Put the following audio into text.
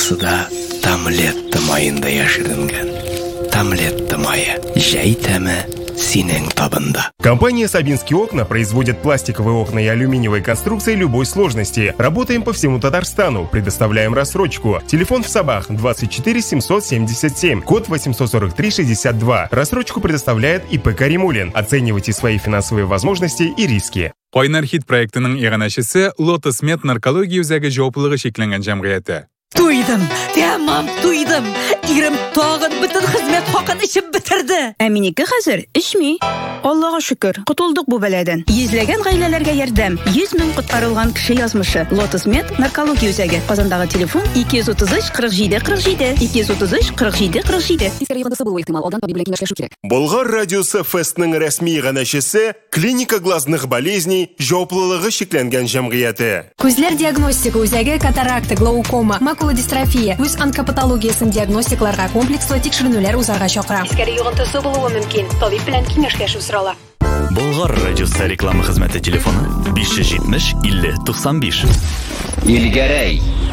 Барысы да Тамлетта майында яширенгән. Тамлетта майы. Җәй тәме синең табында. Компания «Сабинские окна» производит пластиковые окна и алюминиевые конструкции любой сложности. Работаем по всему Татарстану. Предоставляем рассрочку. Телефон в Сабах 24 777, код 843-62. Рассрочку предоставляет ИП «Каримулин». Оценивайте свои финансовые возможности и риски. Кайнар хит проектының иганашысы Lotus Med наркология үзәге жауаплылығы шекленген жәмғияты. Туйдым, тәмам туйдым. Ирем тагын бөтен хезмәт хакын ичеп бетерде. Минеке хәзер эчми. Аллага шөкер, котылдык бу бәладән. Йөзләгән гаиләләргә ярдәм. 100 мең коткарылган кеше язмышы. Lotus Med наркология үзәге. Казандагы телефон 233 47 47. 233 47 47. Болгар радиосы фестның рәсми иганашысы клиника глазных болезней жауаплылыгы шекләнгән җәмгыяте. Күзләр диагностика үзәге катаракта, глаукома, макулодистрофия, үз онкопатологиясын диагностикларга комплекслы тикшеренүләр узарга чакыра. Искәре йогынтысы булуы мөмкин. Табиб белән киңәшләшү сорала. Болгар радиосы реклама хезмәте телефоны 570 50 95. Илгәрәй.